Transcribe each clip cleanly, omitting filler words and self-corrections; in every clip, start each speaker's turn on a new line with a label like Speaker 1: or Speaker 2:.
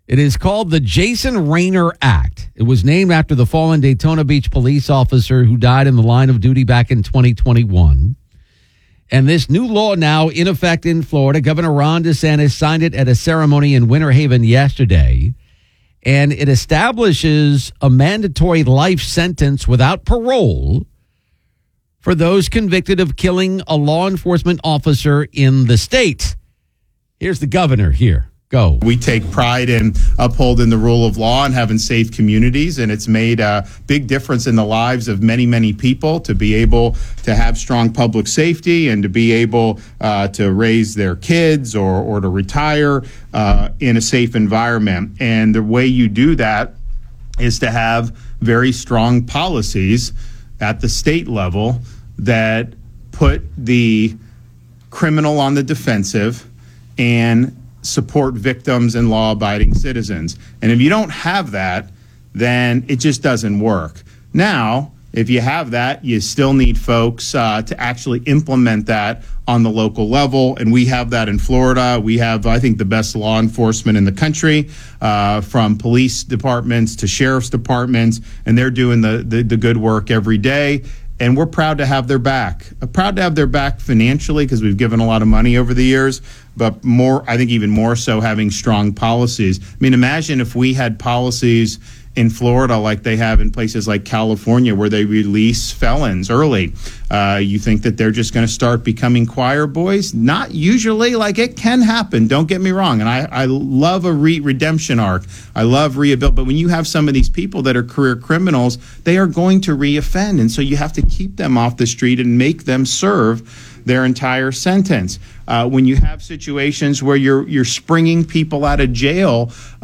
Speaker 1: It is called the Jason Raynor Act. It was named after the fallen Daytona Beach police officer who died in the line of duty back in 2021. And this new law now in effect in Florida, Governor Ron DeSantis signed it at a ceremony in Winter Haven yesterday. And it establishes a mandatory life sentence without parole for those convicted of killing a law enforcement officer in the state. Here's the governor here. Go.
Speaker 2: We take pride in upholding the rule of law and having safe communities, and it's made a big difference in the lives of many, many people to be able to have strong public safety and to be able to raise their kids or to retire in a safe environment. And the way you do that is to have very strong policies at the state level that put the criminal on the defensive and support victims and law-abiding citizens. And if you don't have that, then it just doesn't work. Now, if you have that, you still need folks to actually implement that on the local level. And we have that in Florida. We have, I think, the best law enforcement in the country, from police departments to sheriff's departments, and they're doing the good work every day. And we're proud to have their back. Proud to have their back financially because we've given a lot of money over the years, but more, I think even more so, having strong policies. I mean, imagine if we had policies in Florida like they have in places like California where they release felons early. You think that they're just going to start becoming choir boys? Not usually. Like, it can happen. Don't get me wrong. And I love a redemption arc. I love rehabilitation. But when you have some of these people that are career criminals, they are going to reoffend. And so you have to keep them off the street and make them serve their entire sentence. When you have situations where you're springing people out of jail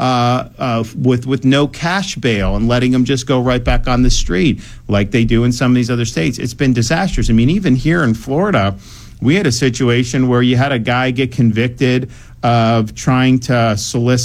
Speaker 2: with no cash bail and letting them just go right back on the street like they do in some of these other states, it's been disastrous. I mean, even here in Florida, we had a situation where you had a guy get convicted of trying to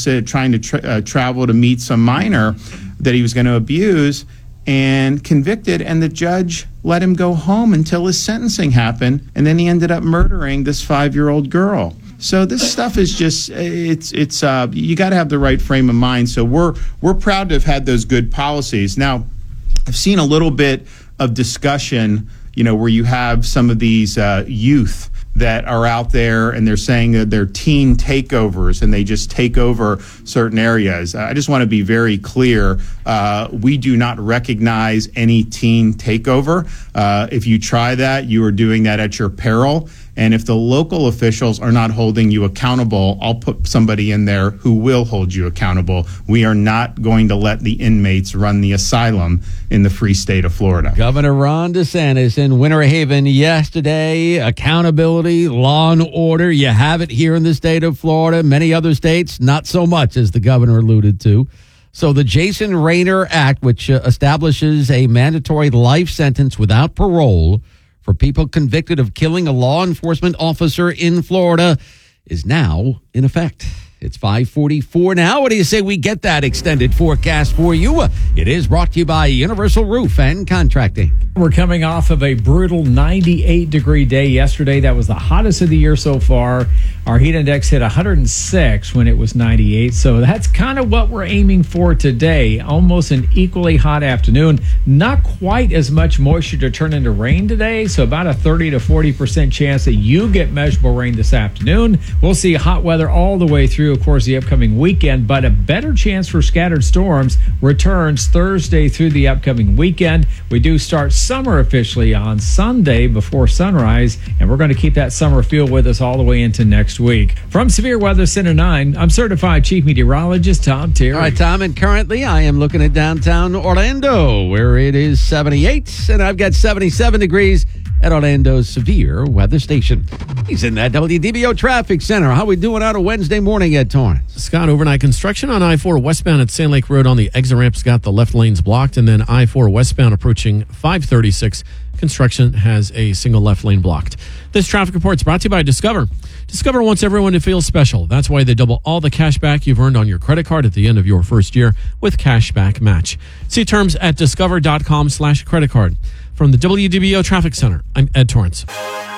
Speaker 2: travel to meet some minor that he was going to abuse, and convicted, and the judge let him go home until his sentencing happened, and then he ended up murdering this 5-year-old girl. So this stuff is just, it's you got to have the right frame of mind. So we're proud to have had those good policies. Now, I've seen a little bit of discussion, where you have some of these youth that are out there and they're saying that they're teen takeovers and they just take over certain areas. I just want to be very clear. We do not recognize any teen takeover. If you try that, you are doing that at your peril. And if the local officials are not holding you accountable, I'll put somebody in there who will hold you accountable. We are not going to let the inmates run the asylum in the free state of Florida.
Speaker 1: Governor Ron DeSantis in Winter Haven yesterday. Accountability, law and order. You have it here in the state of Florida. Many other states, not so much, as the governor alluded to. So the Jason Raynor Act, which establishes a mandatory life sentence without parole for people convicted of killing a law enforcement officer in Florida, is now in effect. It's 5:44 now. What do you say we get that extended forecast for you? It is brought to you by Universal Roof and Contracting.
Speaker 3: We're coming off of a brutal 98-degree day yesterday. That was the hottest of the year so far. Our heat index hit 106 when it was 98. So that's kind of what we're aiming for today. Almost an equally hot afternoon. Not quite as much moisture to turn into rain today. So about a 30 to 40% chance that you get measurable rain this afternoon. We'll see hot weather all the way through, of course, the upcoming weekend. But a better chance for scattered storms returns Thursday through the upcoming weekend. We do start summer officially on Sunday before sunrise, and we're going to keep that summer feel with us all the way into next week. From Severe Weather Center 9, I'm certified chief meteorologist Tom Terry.
Speaker 1: All right, Tom, and currently I am looking at downtown Orlando, where it is 78, and I've got 77 degrees at Orlando's Severe Weather Station. He's in that WDBO Traffic Center. How we doing out a Wednesday morning at Torrance?
Speaker 4: Scott, overnight construction on I-4 westbound at Sand Lake Road on the exit ramp's got the left lanes blocked, and then I-4 westbound approaching 536. Construction has a single left lane blocked. This traffic report is brought to you by Discover. Discover wants everyone to feel special. That's why they double all the cash back you've earned on your credit card at the end of your first year with Cashback Match. See terms at discover.com/credit card. From the WDBO Traffic Center, I'm Ed Torrance.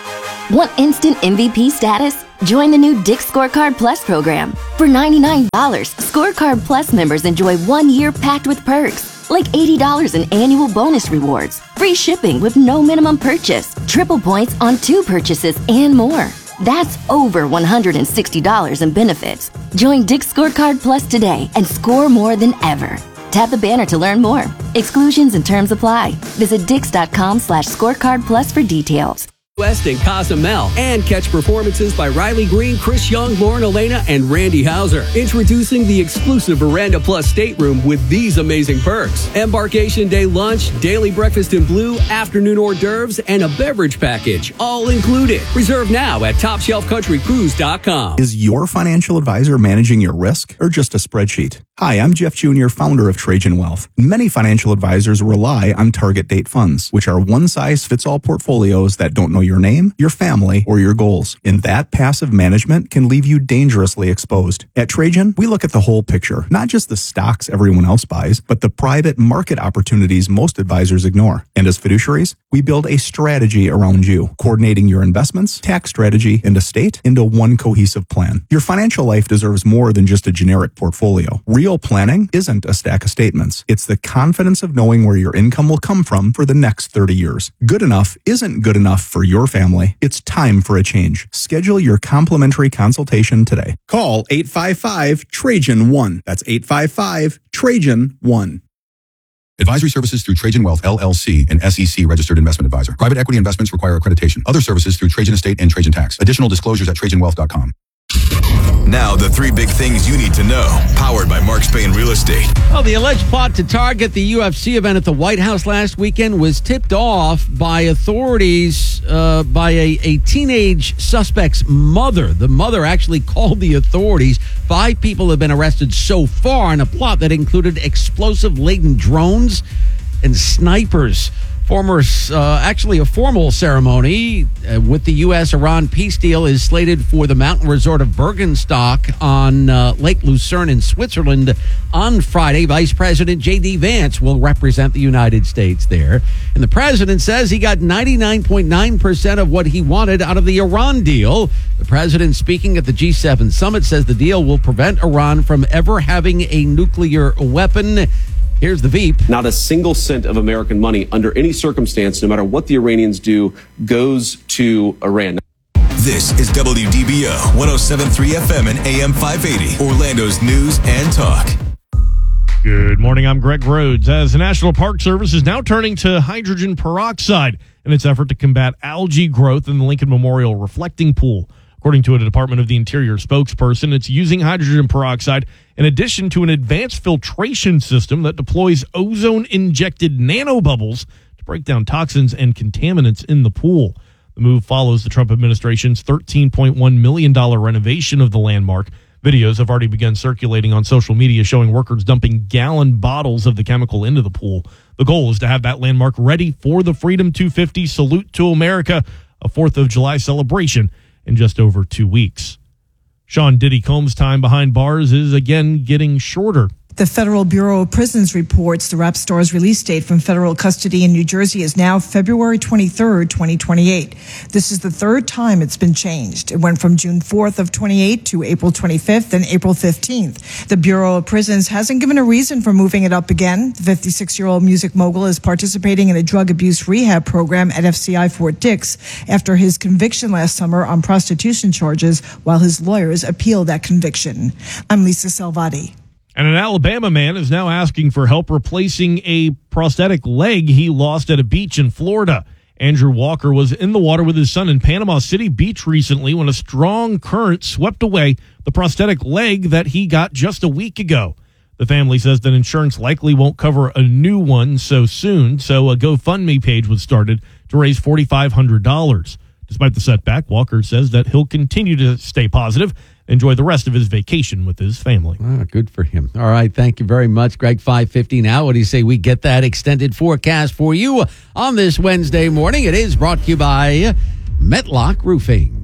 Speaker 5: Want instant MVP status? Join the new Dick's Scorecard Plus program. For $99, Scorecard Plus members enjoy 1 year packed with perks, like $80 in annual bonus rewards, free shipping with no minimum purchase, triple points on 2 purchases, and more. That's over $160 in benefits. Join Dick's Scorecard Plus today and score more than ever. Tap the banner to learn more. Exclusions and terms apply. Visit dix.com/scorecard plus for details.
Speaker 6: West and Cozumel, and catch performances by Riley Green, Chris Young, Lauren Elena, and Randy Hauser. Introducing the exclusive Veranda Plus stateroom with these amazing perks: embarkation day lunch, daily breakfast in blue, afternoon hors d'oeuvres, and a beverage package, all included. Reserve now at TopShelfCountryCruise.com.
Speaker 7: Is your financial advisor managing your risk or just a spreadsheet? Hi, I'm Jeff Jr., founder of Trajan Wealth. Many financial advisors rely on target date funds, which are one-size-fits-all portfolios that don't know your name, your family, or your goals. And that passive management can leave you dangerously exposed. At Trajan, we look at the whole picture, not just the stocks everyone else buys, but the private market opportunities most advisors ignore. And as fiduciaries, we build a strategy around you, coordinating your investments, tax strategy, and estate into one cohesive plan. Your financial life deserves more than just a generic portfolio. Real planning isn't a stack of statements. It's the confidence of knowing where your income will come from for the next 30 years. Good enough isn't good enough for your family. It's time for a change. Schedule your complimentary consultation today. Call 855-TRAJAN-1. That's 855-TRAJAN-1.
Speaker 8: Advisory services through Trajan Wealth, LLC, an SEC registered investment advisor. Private equity investments require accreditation. Other services through Trajan Estate and Trajan Tax. Additional disclosures at TrajanWealth.com.
Speaker 9: Now, the 3 big things you need to know. Powered by Mark Spain Real Estate.
Speaker 1: Well, the alleged plot to target the UFC event at the White House last weekend was tipped off by authorities by a teenage suspect's mother. The mother actually called the authorities. 5 people have been arrested so far in a plot that included explosive-laden drones and snipers. Actually, a formal ceremony with the U.S.-Iran peace deal is slated for the mountain resort of Bergenstock on Lake Lucerne in Switzerland on Friday. Vice President J.D. Vance will represent the United States there. And the president says he got 99.9% of what he wanted out of the Iran deal. The president, speaking at the G7 summit, says the deal will prevent Iran from ever having a nuclear weapon. Here's the Veep.
Speaker 10: Not a single cent of American money under any circumstance, no matter what the Iranians do, goes to Iran.
Speaker 9: This is WDBO 107.3 FM and AM 580, Orlando's news and talk.
Speaker 4: Good morning, I'm Greg Rhodes. As the National Park Service is now turning to hydrogen peroxide in its effort to combat algae growth in the Lincoln Memorial Reflecting Pool. According to a Department of the Interior spokesperson, it's using hydrogen peroxide in addition to an advanced filtration system that deploys ozone-injected nanobubbles to break down toxins and contaminants in the pool. The move follows the Trump administration's $13.1 million renovation of the landmark. Videos have already begun circulating on social media showing workers dumping gallon bottles of the chemical into the pool. The goal is to have that landmark ready for the Freedom 250 Salute to America, a 4th of July celebration in just over 2 weeks. Sean Diddy Combs' time behind bars is again getting shorter.
Speaker 11: The Federal Bureau of Prisons reports the rap star's release date from federal custody in New Jersey is now February 23rd, 2028. This is the 3rd time it's been changed. It went from June 4th of 28 to April 25th and April 15th. The Bureau of Prisons hasn't given a reason for moving it up again. The 56-year-old music mogul is participating in a drug abuse rehab program at FCI Fort Dix after his conviction last summer on prostitution charges while his lawyers appeal that conviction. I'm Lisa Salvati.
Speaker 4: And an Alabama man is now asking for help replacing a prosthetic leg he lost at a beach in Florida. Andrew Walker was in the water with his son in Panama City Beach recently when a strong current swept away the prosthetic leg that he got just a week ago. The family says that insurance likely won't cover a new one so soon, so a GoFundMe page was started to raise $4,500. Despite the setback, Walker says that he'll continue to stay positive, enjoy the rest of his vacation with his family.
Speaker 1: Good for him. All right, thank you very much, Greg. 5:50 now. What do you say we get that extended forecast for you on this Wednesday morning? It is brought to you by Metlock Roofing.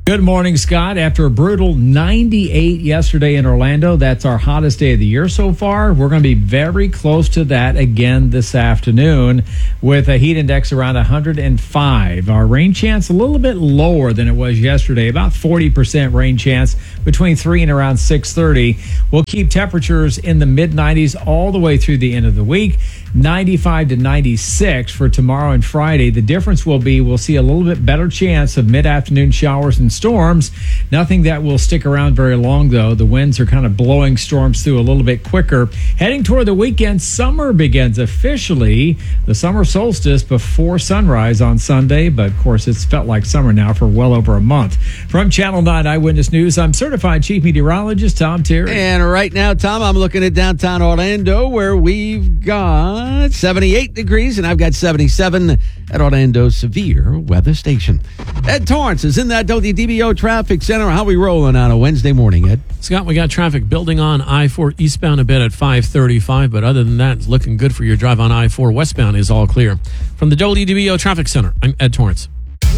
Speaker 3: Good morning, Scott. After a brutal 98 yesterday in Orlando, that's our hottest day of the year so far. We're going to be very close to that again this afternoon with a heat index around 105. Our rain chance a little bit lower than it was yesterday, about 40% rain chance between 3 and around 6:30. We'll keep temperatures in the mid-90s all the way through the end of the week. 95 to 96 for tomorrow and Friday. The difference will be we'll see a little bit better chance of mid-afternoon showers and storms. Nothing that will stick around very long, though. The winds are kind of blowing storms through a little bit quicker. Heading toward the weekend, summer begins officially. The summer solstice before sunrise on Sunday, but of course it's felt like summer now for well over a month. From Channel 9 Eyewitness News, I'm certified chief meteorologist Tom Terry.
Speaker 1: And right now, Tom, I'm looking at downtown Orlando where we've got 78 degrees, and I've got 77 at Orlando's Severe Weather Station. Ed Torrance is in that WDBO Traffic Center. How we rolling on a Wednesday morning, Ed?
Speaker 4: Scott, we got traffic building on I-4 eastbound a bit at 535, but other than that, it's looking good for your drive on I-4 westbound is all clear. From the WDBO Traffic Center, I'm Ed Torrance.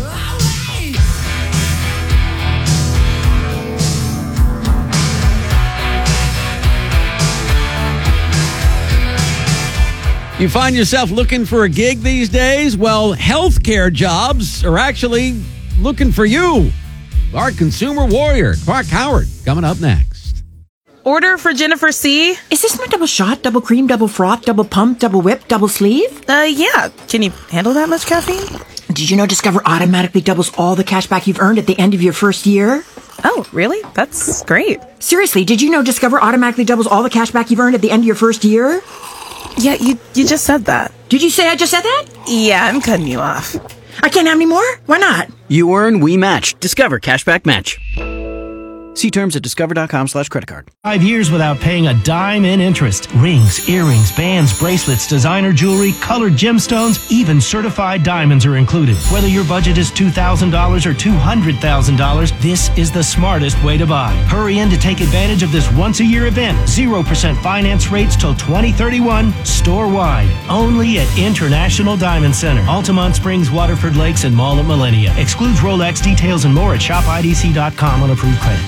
Speaker 1: You find yourself looking for a gig these days? Well, healthcare jobs are actually looking for you. Our consumer warrior, Clark Howard, coming up next.
Speaker 12: Order for Jennifer C.
Speaker 13: Is this my double shot, double cream, double froth, double pump, double whip, double sleeve?
Speaker 12: Yeah. Can you handle that much caffeine?
Speaker 13: Did you know Discover automatically doubles all the cash back you've earned at the end of your first year?
Speaker 12: Oh, really? That's great.
Speaker 13: Seriously, did you know Discover automatically doubles all the cash back you've earned at the end of your first year?
Speaker 12: Yeah, you just said that.
Speaker 13: Did you say I just said that?
Speaker 12: Yeah, I'm cutting you off.
Speaker 13: I can't have any more? Why not?
Speaker 14: You earn, we match. Discover Cashback Match. See terms at discover.com/creditcard.
Speaker 15: 5 years without paying a dime in interest. Rings, earrings, bands, bracelets, designer jewelry, colored gemstones, even certified diamonds are included. Whether your budget is $2,000 or $200,000, this is the smartest way to buy. Hurry in to take advantage of this once-a-year event. 0% finance rates till 2031, store-wide. Only at International Diamond Center. Altamont Springs, Waterford Lakes, and Mall at Millennia. Excludes Rolex. Details and more at shopidc.com on approved credit.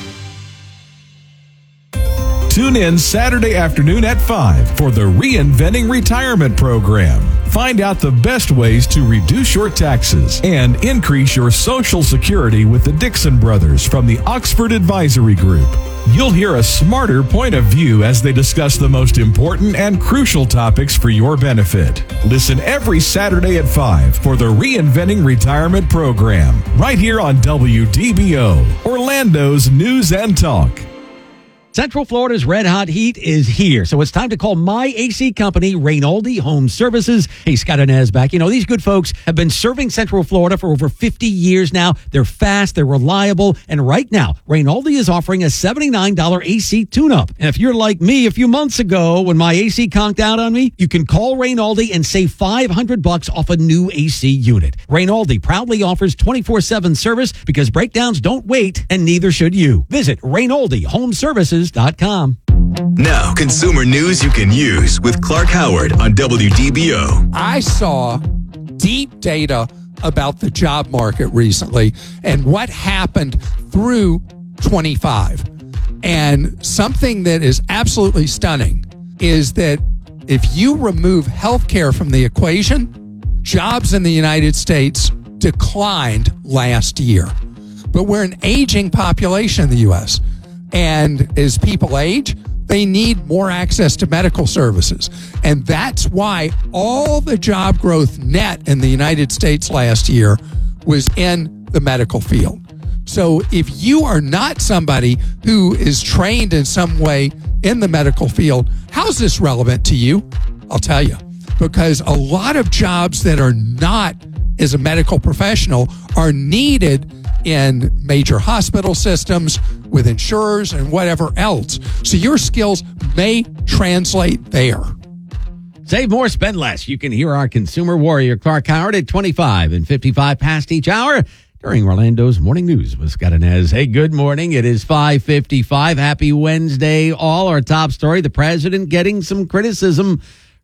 Speaker 16: Tune in Saturday afternoon at 5 for the Reinventing Retirement Program. Find out the best ways to reduce your taxes and increase your Social Security with the Dixon Brothers from the Oxford Advisory Group. You'll hear a smarter point of view as they discuss the most important and crucial topics for your benefit. Listen every Saturday at 5 for the Reinventing Retirement Program, right here on WDBO, Orlando's News and Talk.
Speaker 1: Central Florida's red hot heat is here, so it's time to call my AC company, Rainaldi Home Services. Hey, Scott and Ez back. You know, these good folks have been serving Central Florida for over 50 years now. They're fast, they're reliable, and right now, Rainaldi is offering a $79 AC tune-up. And if you're like me a few months ago when my AC conked out on me, you can call Rainaldi and save $500 off a new AC unit. Rainaldi proudly offers 24/7 service because breakdowns don't wait, and neither should you. Visit RainaldiHomeservices.com.
Speaker 9: Now, consumer news you can use with Clark Howard on WDBO.
Speaker 17: I saw deep data about the job market recently and what happened through 25. And something that is absolutely stunning is that if you remove healthcare from the equation, jobs in the United States declined last year. But we're an aging population in the U.S., and as people age, they need more access to medical services. And that's why all the job growth net in the United States last year was in the medical field. So if you are not somebody who is trained in some way in the medical field, how's this relevant to you? I'll tell you. Because a lot of jobs that are not as a medical professional are needed in major hospital systems with insurers and whatever else. So your skills may translate there.
Speaker 1: Save more, spend less. You can hear our consumer warrior, Clark Howard, at 25 and 55 past each hour during Orlando's Morning News with Scott and Ez. Hey, good morning. It is 5:55. Happy Wednesday, all. Our top story, the president getting some criticism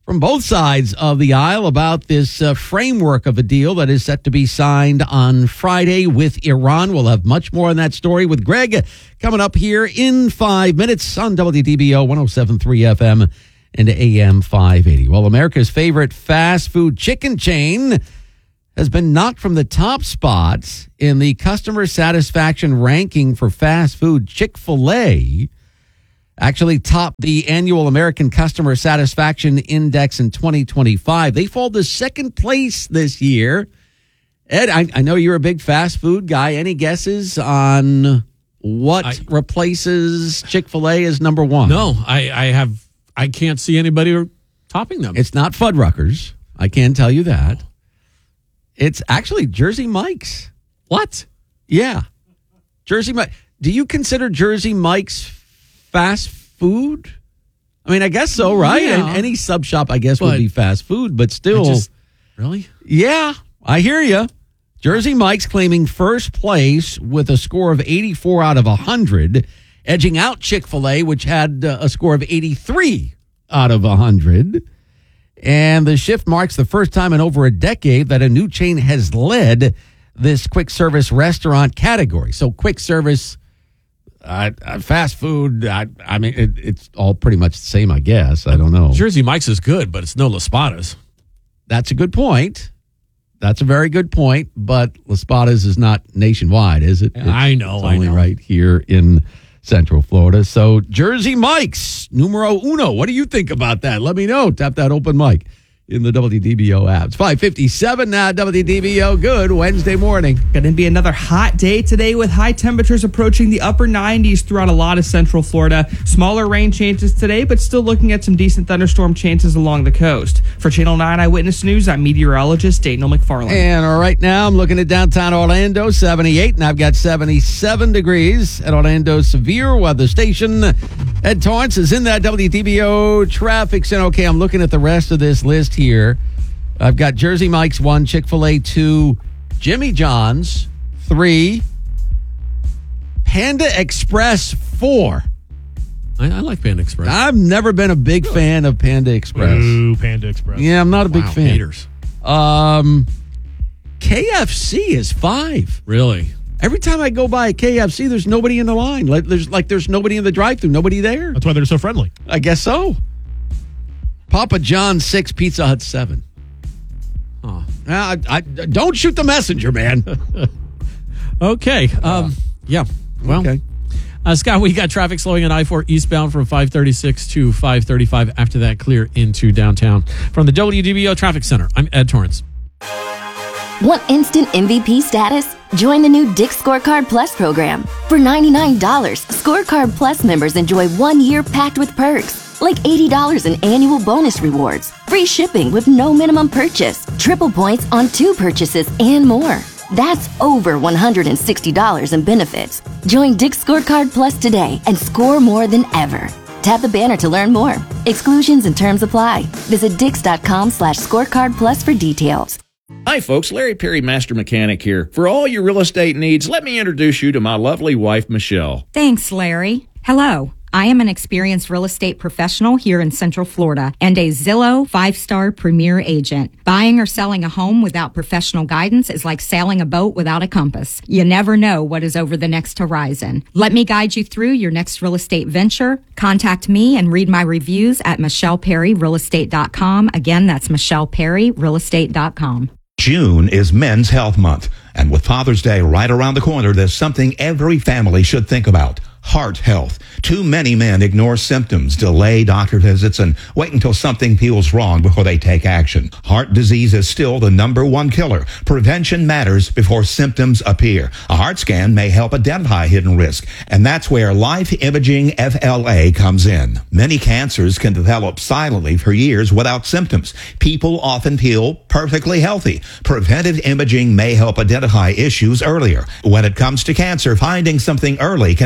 Speaker 1: from both sides of the aisle about this framework of a deal that is set to be signed on Friday with Iran. We'll have much more on that story with Greg coming up here in 5 minutes on WDBO 107.3 FM and AM 580. Well, America's favorite fast food chicken chain has been knocked from the top spots in the customer satisfaction ranking for fast food. Chick-fil-A actually topped the annual American Customer Satisfaction Index in 2025. They fall to second place this year. Ed, I know you're a big fast food guy. Any guesses on what replaces Chick-fil-A as number one?
Speaker 4: No, I can't see anybody topping them.
Speaker 1: It's not Fuddruckers. I can tell you that. It's actually Jersey Mike's.
Speaker 4: What?
Speaker 1: Yeah. Jersey Mike. Do you consider Jersey Mike's fast food? I mean, I guess so, right?
Speaker 4: Yeah.
Speaker 1: And any sub shop, I guess, would be fast food, but still.
Speaker 4: Really?
Speaker 1: Yeah, I hear you. Jersey Mike's claiming first place with a score of 84 out of 100, edging out Chick-fil-A, which had a score of 83 out of 100. And the shift marks the first time in over a decade that a new chain has led this quick service restaurant category. So quick service, fast food, I mean, it's all pretty much the same, I guess. I don't know.
Speaker 4: Jersey Mike's is good, but it's no La Spada's.
Speaker 1: That's a good point. That's a very good point. But La Spada's is not nationwide, is it?
Speaker 4: I know.
Speaker 1: It's only right here in Central Florida. So Jersey Mike's, numero uno. What do you think about that? Let me know. Tap that open mic in the WDBO app. It's 5:57 now, WDBO. Good Wednesday morning.
Speaker 18: Going to be another hot day today with high temperatures approaching the upper 90s throughout a lot of Central Florida. Smaller rain chances today, but still looking at some decent thunderstorm chances along the coast. For Channel 9 Eyewitness News, I'm meteorologist Daniel McFarland.
Speaker 1: And right now, I'm looking at downtown Orlando, 78, and I've got 77 degrees at Orlando's Severe Weather Station. Ed Torrance is in that WDBO traffic center. Okay, I'm looking at the rest of this list here. I've got Jersey Mike's 1, Chick-fil-A 2, Jimmy John's 3, Panda Express 4.
Speaker 4: I like Panda Express.
Speaker 1: I've never been a big fan of Panda Express.
Speaker 19: Ooh, Panda Express.
Speaker 1: Yeah, I'm not a big fan.
Speaker 4: Haters.
Speaker 1: KFC is 5.
Speaker 4: Really?
Speaker 1: Every time I go by a KFC, there's nobody in the line. There's nobody in the drive-thru, nobody there.
Speaker 19: That's why they're so friendly.
Speaker 1: I guess so. Papa John's 6, Pizza Hut 7.
Speaker 4: Huh.
Speaker 1: I don't shoot the messenger, man.
Speaker 4: Okay. Yeah. Well,
Speaker 1: okay.
Speaker 4: Scott, we got traffic slowing at I-4 eastbound from 536 to 535. After that, clear into downtown. From the WDBO Traffic Center, I'm Ed Torrance.
Speaker 5: Want instant MVP status? Join the new Dick's Scorecard Plus program. For $99, Scorecard Plus members enjoy 1 year packed with perks, like $80 in annual bonus rewards, free shipping with no minimum purchase, triple points on 2 purchases, and more. That's over $160 in benefits. Join Dick's Scorecard Plus today and score more than ever. Tap the banner to learn more. Exclusions and terms apply. Visit Dix.com/scorecard plus for details.
Speaker 20: Hi folks, Larry Perry, Master Mechanic here. For all your real estate needs, let me introduce you to my lovely wife, Michelle.
Speaker 21: Thanks, Larry. Hello. I am an experienced real estate professional here in Central Florida and a Zillow 5-star premier agent. Buying or selling a home without professional guidance is like sailing a boat without a compass. You never know what is over the next horizon. Let me guide you through your next real estate venture. Contact me and read my reviews at MichellePerryRealestate.com. Again, that's MichellePerryRealestate.com.
Speaker 22: June is Men's Health Month, and with Father's Day right around the corner, there's something every family should think about. Heart health. Too many men ignore symptoms, delay doctor visits, and wait until something feels wrong before they take action. Heart disease is still the #1 killer. Prevention matters before symptoms appear. A heart scan may help identify hidden risk, and that's where Life Imaging FLA comes in. Many cancers can develop silently for years without symptoms. People often feel perfectly healthy. Preventive imaging may help identify issues earlier. When it comes to cancer, finding something early can make all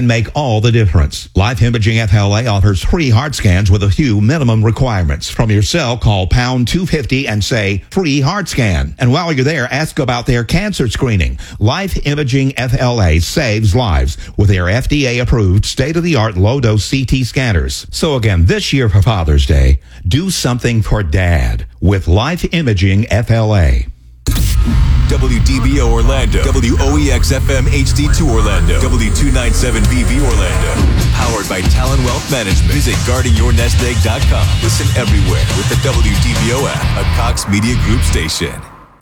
Speaker 22: all the difference. Life Imaging FLA offers free heart scans with a few minimum requirements. From your cell, call pound 250 and say free heart scan. And while you're there, ask about their cancer screening. Life Imaging FLA saves lives with their FDA-approved state-of-the-art low-dose CT scanners. So again, this year for Father's Day, do something for Dad with Life Imaging FLA.
Speaker 9: WDBO Orlando, WOEX FM HD2 Orlando, W297BB Orlando. Powered by Talon Wealth Management. Visit guardingyournestegg.com. Listen everywhere with the WDBO app, a Cox Media Group station.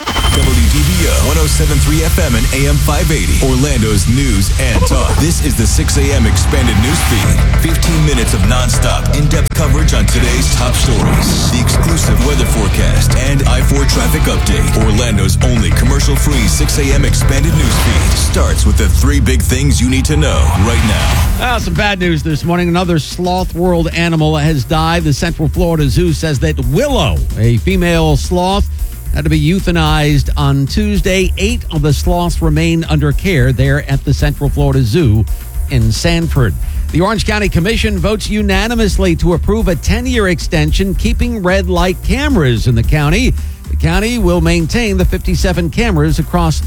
Speaker 9: WDBO 107.3 FM and AM 580. Orlando's news and talk. This is the 6 a.m. expanded news feed. 15 minutes of nonstop, in-depth coverage on today's top stories. The exclusive weather forecast and I-4 traffic update. Orlando's only commercial-free 6 a.m. expanded news feed starts with the 3 big things you need to know right now.
Speaker 1: Some bad news this morning. Another sloth world animal has died. The Central Florida Zoo says that Willow, a female sloth, had to be euthanized on Tuesday. 8 of the sloths remain under care there at the Central Florida Zoo in Sanford. The Orange County Commission votes unanimously to approve a 10-year extension keeping red light cameras in the county. The county will maintain the 57 cameras across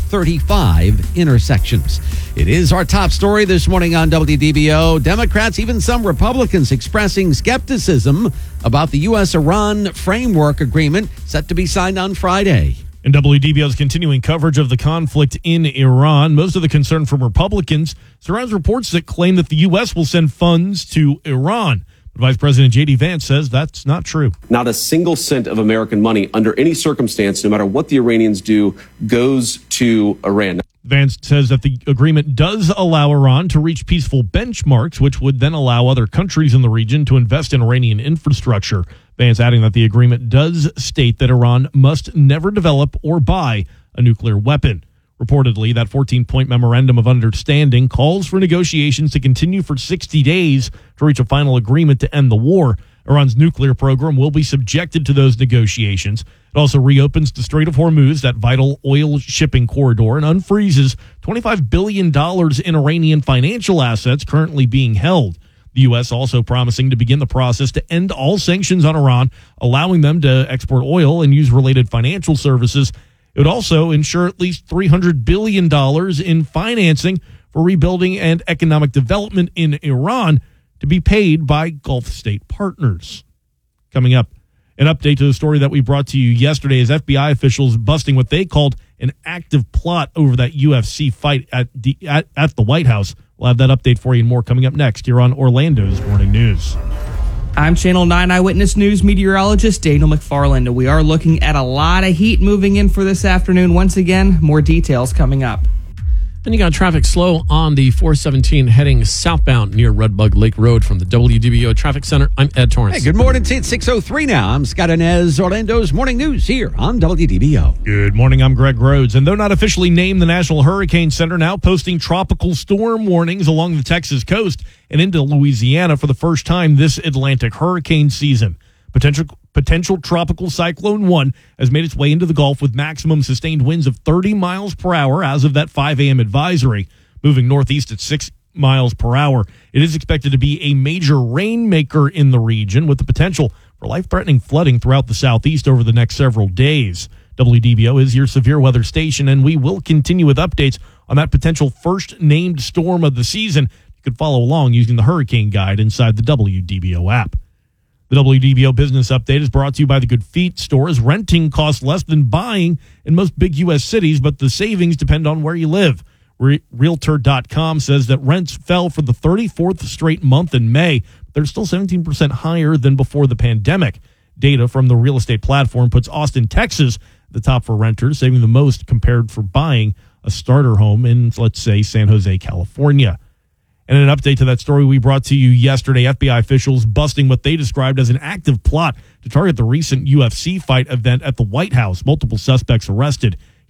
Speaker 1: 35 intersections. It is our top story this morning on WDBO. Democrats, even some Republicans, expressing skepticism about the U.S.-Iran framework agreement set to be signed on Friday.
Speaker 2: In WDBO's continuing coverage of the conflict in Iran, most of the concern from Republicans surrounds reports that claim that the U.S. will send funds to Iran. Vice President J.D. Vance says that's not true.
Speaker 10: Not a single cent of American money under any circumstance, no matter what the Iranians do, goes to Iran.
Speaker 2: Vance says that the agreement does allow Iran to reach peaceful benchmarks, which would then allow other countries in the region to invest in Iranian infrastructure. Vance adding that the agreement does state that Iran must never develop or buy a nuclear weapon. Reportedly, that 14-point memorandum of understanding calls for negotiations to continue for 60 days to reach a final agreement to end the war. Iran's nuclear program will be subjected to those negotiations. It also reopens the Strait of Hormuz, that vital oil shipping corridor, and unfreezes $25 billion in Iranian financial assets currently being held. The U.S. also promising to begin the process to end all sanctions on Iran, allowing them to export oil and use related financial services. It would also ensure at least $300 billion in financing for rebuilding and economic development in Iran to be paid by Gulf state partners. Coming up, an update to the story that we brought to you yesterday is FBI officials busting what they called an active plot over that UFC fight at the White House. We'll have that update for you and more coming up next here on Orlando's Morning News.
Speaker 18: I'm Channel 9 Eyewitness News meteorologist Daniel McFarland. We are looking at a lot of heat moving in for this afternoon. Once again, more details coming up.
Speaker 4: And you got traffic slow on the 417 heading southbound near Redbug Lake Road from the WDBO Traffic Center. I'm Ed Torrance.
Speaker 1: Hey, good morning. It's 6:03 now. I'm Scott Inez, Orlando's Morning News here on WDBO.
Speaker 2: Good morning. I'm Greg Rhodes. And though not officially named, the National Hurricane Center now posting tropical storm warnings along the Texas coast and into Louisiana for the first time this Atlantic hurricane season. Potential tropical cyclone 1 has made its way into the Gulf with maximum sustained winds of 30 miles per hour as of that 5 a.m. advisory, moving northeast at 6 miles per hour. It is expected to be a major rainmaker in the region with the potential for life-threatening flooding throughout the southeast over the next several days. WDBO is your severe weather station, and we will continue with updates on that potential first named storm of the season. You can follow along using the Hurricane Guide inside the WDBO app. The WDBO Business Update is brought to you by the Good Feet stores. Renting costs less than buying in most big U.S. cities, but the savings depend on where you live. Realtor.com says that rents fell for the 34th straight month in May, but they're still 17% higher than before the pandemic. Data from the real estate platform puts Austin, Texas, at the top for renters, saving the most compared for buying a starter home in, let's say, San Jose, California. And an update to that story we brought to you yesterday, FBI officials busting what they described as an active plot to target the recent UFC fight event at the White House. Multiple suspects arrested.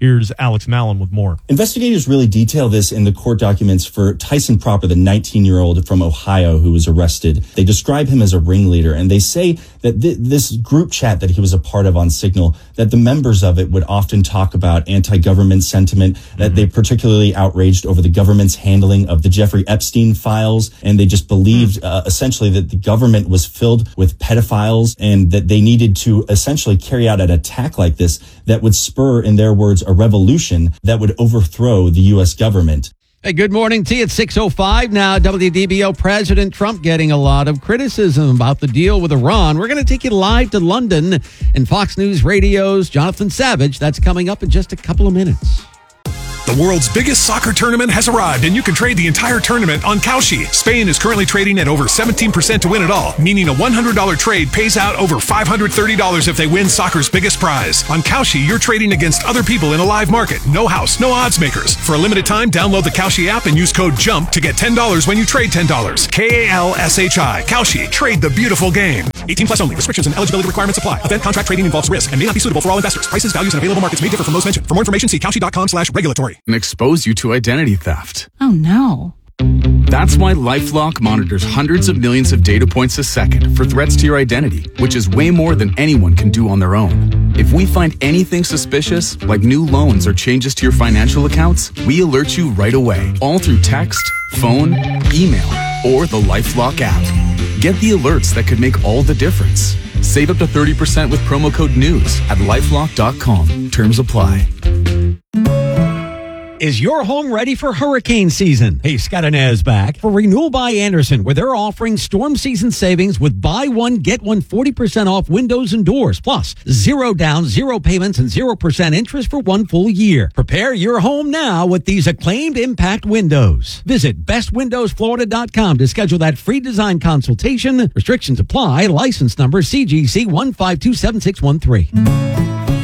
Speaker 2: Here's Alex Mallon with more.
Speaker 6: Investigators really detail this in the court documents for Tyson Proper, the 19-year-old from Ohio who was arrested. They describe him as a ringleader, and they say that this group chat that he was a part of on Signal, that the members of it would often talk about anti-government sentiment, that they particularly outraged over the government's handling of the Jeffrey Epstein files, and they just believed essentially that the government was filled with pedophiles and that they needed to essentially carry out an attack like this that would spur, in their words, a revolution that would overthrow the U.S. government.
Speaker 1: Hey, good morning to you. It's 6:05 now. WDBO President Trump getting a lot of criticism about the deal with Iran. We're going to take you live to London and Fox News Radio's Jonathan Savage. That's coming up in just a couple of minutes.
Speaker 19: The world's biggest soccer tournament has arrived, and you can trade the entire tournament on Kalshi. Spain is currently trading at over 17% to win it all, meaning a $100 trade pays out over $530 if they win soccer's biggest prize. On Kalshi, you're trading against other people in a live market. No house, no odds makers. For a limited time, download the Kalshi app and use code JUMP to get $10 when you trade $10. Kalshi. Kalshi. Trade the beautiful game. 18 plus only. Restrictions and eligibility requirements apply. Event contract trading involves risk and may not be suitable for all investors. Prices, values, and available markets may differ from those mentioned. For more information, see Kalshi.com/regulatory.
Speaker 23: And expose you to identity theft.
Speaker 21: Oh no.
Speaker 23: That's why LifeLock monitors hundreds of millions of data points a second for threats to your identity, which is way more than anyone can do on their own. If we find anything suspicious, like new loans or changes to your financial accounts, we alert you right away, all through text, phone, email, or the LifeLock app. Get the alerts that could make all the difference. Save up to 30% with promo code NEWS at LifeLock.com. Terms apply.
Speaker 1: Is your home ready for hurricane season? Hey, Scott Inez back for Renewal by Andersen, where they're offering storm season savings with buy one, get one 40% off windows and doors, plus 0 down, 0 payments, and 0% interest for 1 full year. Prepare your home now with these acclaimed impact windows. Visit bestwindowsflorida.com to schedule that free design consultation. Restrictions apply. License number CGC 1527613.